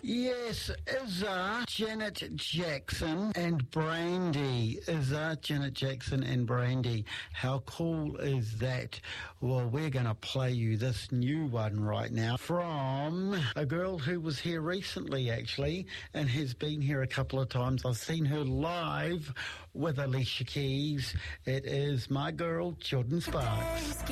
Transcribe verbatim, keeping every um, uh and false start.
Yes, Izza, Janet Jackson and Brandy. Izza, Janet Jackson and Brandy. How cool is that? Well, we're going to play you this new one right now from a girl who was here recently, actually, and has been here a couple of times. I've seen her live with Alicia Keys. It is my girl, Jordan Sparks.